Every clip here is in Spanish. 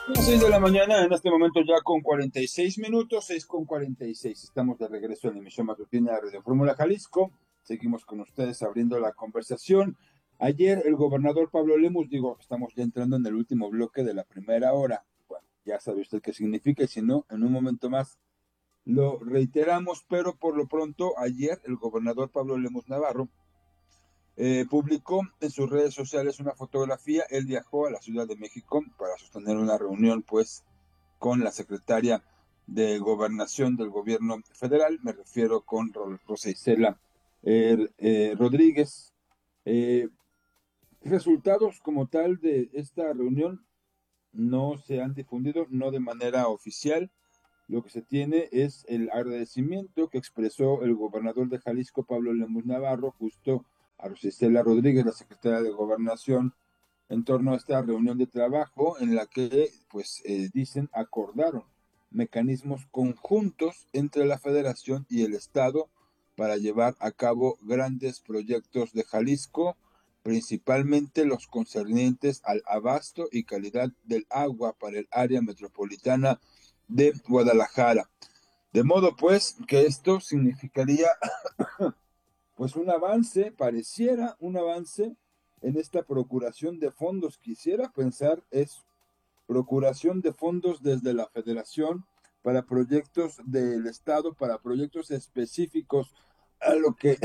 Las 6 de la mañana, en este momento ya con 46 minutos, 6 con 46. Estamos de regreso en la emisión matutina de Radio Fórmula Jalisco. Seguimos con ustedes abriendo la conversación. Ayer el gobernador Pablo Lemus, digo, estamos ya entrando en el último bloque de la primera hora. Bueno, ya sabe usted qué significa y si no, en un momento más lo reiteramos, pero por lo pronto ayer el gobernador Pablo Lemus Navarro publicó en sus redes sociales una fotografía. Él viajó a la Ciudad de México para sostener una reunión, pues, con la secretaria de Gobernación del gobierno federal, me refiero con Rosa Isela Rodríguez. Eh, Resultados como tal de esta reunión no se han difundido, no de manera oficial. Lo que se tiene es el agradecimiento que expresó el gobernador de Jalisco, Pablo Lemus Navarro, justo a Rosa Isela Rodríguez, la secretaria de Gobernación, en torno a esta reunión de trabajo en la que, pues, dicen, acordaron mecanismos conjuntos entre la Federación y el Estado para llevar a cabo grandes proyectos de Jalisco, principalmente los concernientes al abasto y calidad del agua para el área metropolitana de Guadalajara. De modo, pues, que esto significaría, pues, un avance, pareciera un avance en esta procuración de fondos. Quisiera pensar es procuración de fondos desde la Federación para proyectos del Estado, para proyectos específicos, a lo que,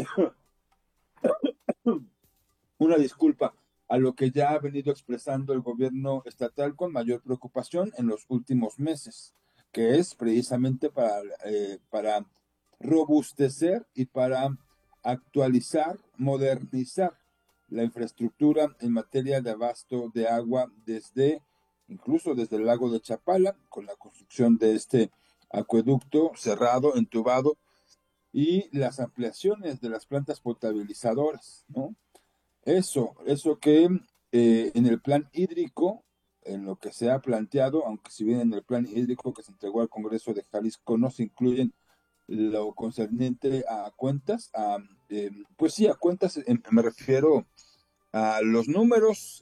una disculpa, a lo que ya ha venido expresando el gobierno estatal con mayor preocupación en los últimos meses, que es precisamente para robustecer y para actualizar, modernizar la infraestructura en materia de abasto de agua incluso desde el lago de Chapala, con la construcción de este acueducto cerrado, entubado, y las ampliaciones de las plantas potabilizadoras, ¿no? Eso que en el plan hídrico, en lo que se ha planteado, aunque si bien en el plan hídrico que se entregó al Congreso de Jalisco no se incluyen lo concerniente a cuentas, pues sí, a cuentas, me refiero a los números,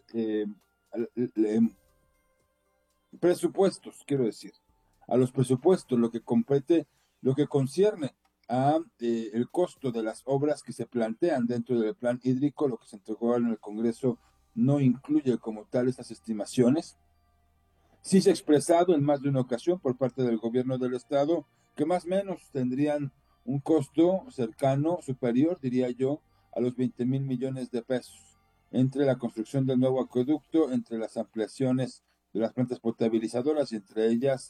presupuestos, quiero decir, a los presupuestos, lo que concierne a el costo de las obras que se plantean dentro del plan hídrico. Lo que se entregó en el Congreso no incluye como tal estas estimaciones. Sí se ha expresado en más de una ocasión por parte del gobierno del estado que más o menos tendrían un costo cercano, superior, diría yo, a los 20,000 millones de pesos, entre la construcción del nuevo acueducto, entre las ampliaciones de las plantas potabilizadoras y entre ellas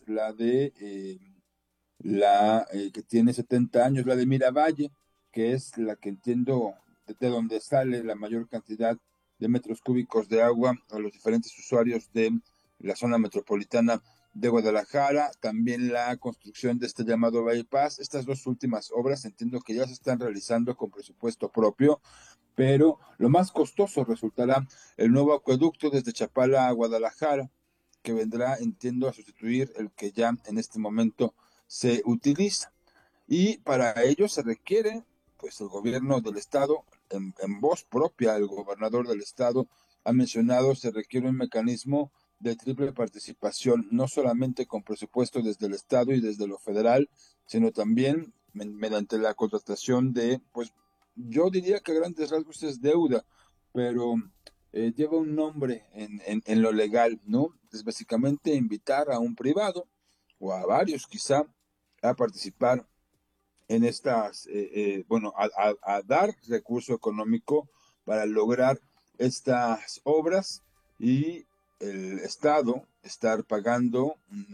la que tiene 70 años, la de Miravalle, que es la que entiendo de donde sale la mayor cantidad de metros cúbicos de agua a los diferentes usuarios de la zona metropolitana de Guadalajara. También la construcción de este llamado bypass. Estas dos últimas obras entiendo que ya se están realizando con presupuesto propio, pero lo más costoso resultará el nuevo acueducto desde Chapala a Guadalajara, que vendrá, entiendo, a sustituir el que ya en este momento se utiliza. Y para ello se requiere, pues, el gobierno del estado, en voz propia, el gobernador del estado ha mencionado, se requiere un mecanismo de triple participación, no solamente con presupuesto desde el estado y desde lo federal, sino también mediante la contratación de, pues, yo diría que a grandes rasgos es deuda, pero lleva un nombre en lo legal, ¿no? Es básicamente invitar a un privado o a varios quizá a participar en bueno, a dar recurso económico para lograr estas obras y el Estado estar pagando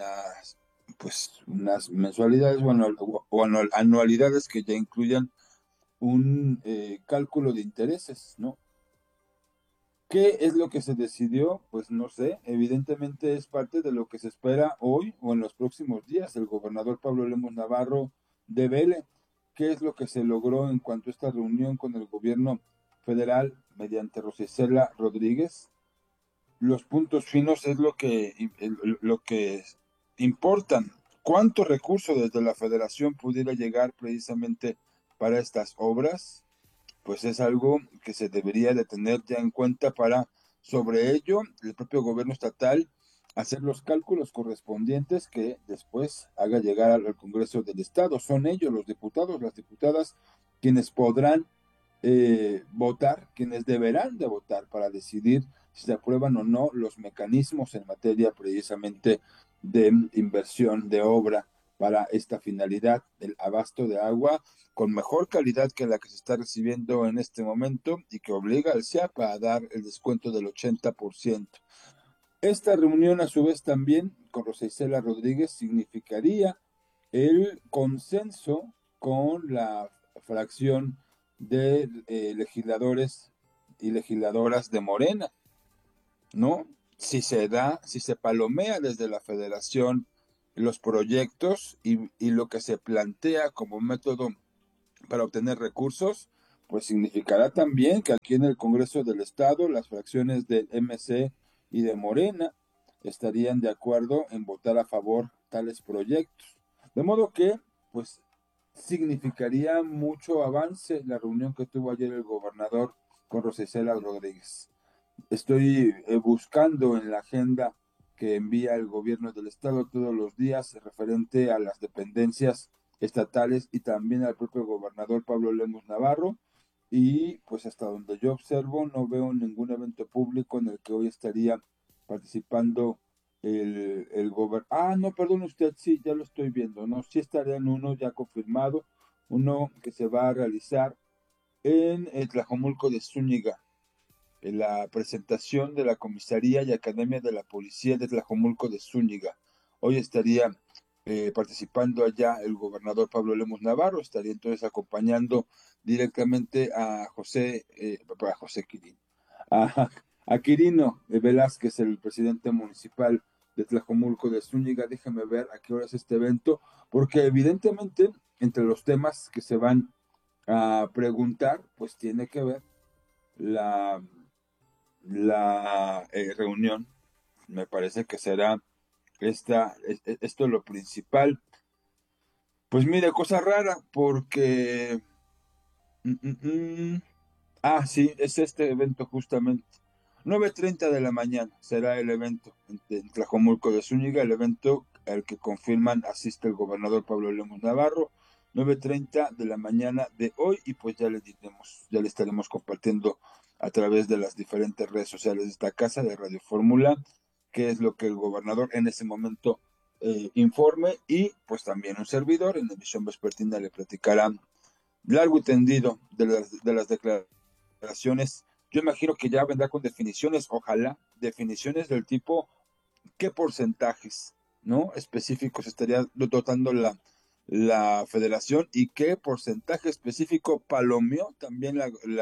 unas mensualidades o anualidades que ya incluyan un cálculo de intereses, ¿no? ¿Qué es lo que se decidió? Pues no sé, evidentemente es parte de lo que se espera hoy o en los próximos días. El gobernador Pablo Lemus Navarro devele qué es lo que se logró en cuanto a esta reunión con el gobierno federal mediante Rosicela Rodríguez. Los puntos finos es lo que importan. ¿Cuánto recurso desde la federación pudiera llegar precisamente para estas obras? Pues es algo que se debería de tener ya en cuenta para, sobre ello, el propio gobierno estatal hacer los cálculos correspondientes que después haga llegar al Congreso del Estado. Son ellos, los diputados, las diputadas, quienes podrán votar, quienes deberán de votar para decidir si se aprueban o no los mecanismos en materia precisamente de inversión de obra para esta finalidad, el abasto de agua con mejor calidad que la que se está recibiendo en este momento y que obliga al CIAPA a dar el descuento del 80%. Esta reunión, a su vez, también con Rosa Isela Rodríguez significaría el consenso con la fracción de legisladores y legisladoras de Morena, ¿no? Si se palomea desde la federación los proyectos y lo que se plantea como método para obtener recursos, pues significará también que aquí en el Congreso del Estado las fracciones del MC y de Morena estarían de acuerdo en votar a favor tales proyectos. De modo que, pues, significaría mucho avance la reunión que tuvo ayer el gobernador con Rosicela Rodríguez. Estoy buscando en la agenda que envía el gobierno del estado todos los días referente a las dependencias estatales y también al propio gobernador Pablo Lemus Navarro. Y pues hasta donde yo observo no veo ningún evento público en el que hoy estaría participando el gobernador. Ah, no, perdón usted, sí, ya lo estoy viendo, ¿no? Sí estaría en uno ya confirmado, uno que se va a realizar en el Tlajomulco de Zúñiga, en la presentación de la Comisaría y Academia de la Policía de Tlajomulco de Zúñiga. Hoy estaría participando allá el gobernador Pablo Lemus Navarro, estaría entonces acompañando directamente a José Quirino, a Quirino Velázquez, el presidente municipal de Tlajomulco de Zúñiga. Déjame ver a qué hora es este evento, porque evidentemente entre los temas que se van a preguntar, pues tiene que ver la reunión. Me parece que será esto lo principal. Pues mire, cosa rara, porque... mm, mm, mm. Ah, sí, es este evento justamente. 9:30 de la mañana será el evento en Tlajomulco de Zúñiga, el evento al que confirman asiste el gobernador Pablo Lemus Navarro. 9:30 de la mañana de hoy, y pues ya le diremos, ya le estaremos compartiendo a través de las diferentes redes sociales de esta casa de Radio Fórmula qué es lo que el gobernador en ese momento informe, y pues también un servidor en emisión vespertina le platicará largo y tendido de las declaraciones. Yo imagino que ya vendrá con definiciones, ojalá, definiciones del tipo qué porcentajes, ¿no? Específicos estaría dotando la federación, y qué porcentaje específico palomeó también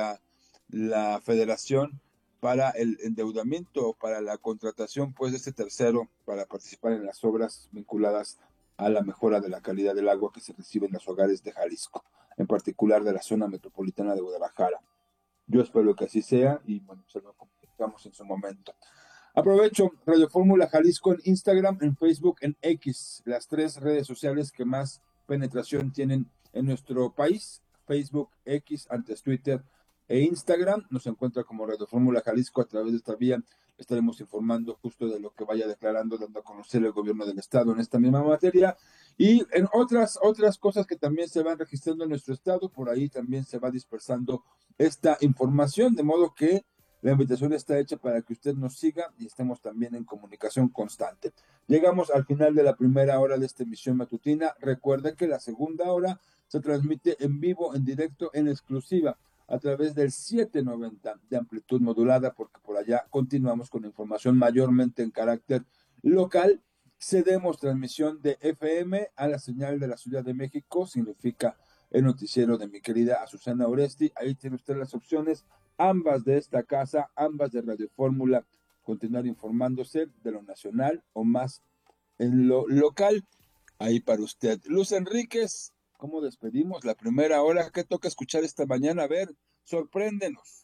la federación para el endeudamiento o para la contratación, pues, de este tercero para participar en las obras vinculadas a la mejora de la calidad del agua que se recibe en los hogares de Jalisco, en particular de la zona metropolitana de Guadalajara. Yo espero que así sea y bueno, se lo comunicamos en su momento. Aprovecho Radio Fórmula Jalisco en Instagram, en Facebook, en X, las tres redes sociales que más penetración tienen en nuestro país. Facebook, X, antes Twitter e Instagram. Nos encuentra como Radio Fórmula Jalisco. A través de esta vía estaremos informando justo de lo que vaya declarando, dando a conocer el gobierno del estado en esta misma materia. Y en otras cosas que también se van registrando en nuestro estado, por ahí también se va dispersando esta información, de modo que la invitación está hecha para que usted nos siga y estemos también en comunicación constante. Llegamos al final de la primera hora de esta emisión matutina. Recuerda que la segunda hora se transmite en vivo, en directo, en exclusiva, a través del 790 de amplitud modulada, porque por allá continuamos con información mayormente en carácter local. Cedemos transmisión de FM a la señal de la Ciudad de México, significa el noticiero de mi querida Azucena Oresti. Ahí tiene usted las opciones, ambas de esta casa, ambas de Radio Fórmula, continuar informándose de lo nacional o más en lo local. Ahí para usted. Luz Enríquez, ¿cómo despedimos la primera hora? ¿Qué toca escuchar esta mañana? A ver, sorpréndenos.